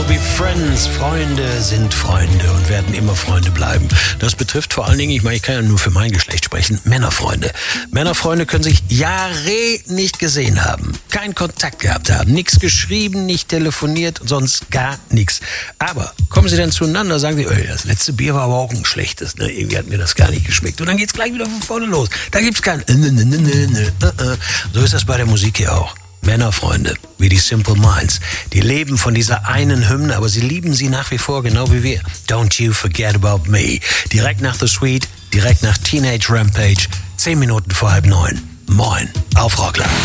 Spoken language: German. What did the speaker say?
will be friends. Freunde sind Freunde und werden immer Freunde bleiben. Das betrifft vor allen Dingen, ich kann ja nur für mein Geschlecht sprechen, Männerfreunde. Männerfreunde können sich Jahre nicht gesehen haben, keinen Kontakt gehabt haben, nichts geschrieben, nicht telefoniert, sonst gar nichts. Aber kommen sie dann zueinander, sagen sie, das letzte Bier war aber auch ein schlechtes, ne? Irgendwie hat mir das gar nicht geschmeckt. Und dann geht's gleich wieder von vorne los. Da gibt's kein So ist das bei der Musik hier auch. Männerfreunde, wie die Simple Minds, die leben von dieser einen Hymne, aber sie lieben sie nach wie vor, genau wie wir. Don't you forget about me. Direkt nach The Sweet, direkt nach Teenage Rampage, 10 Minuten vor 8:30. Moin, auf Rockland.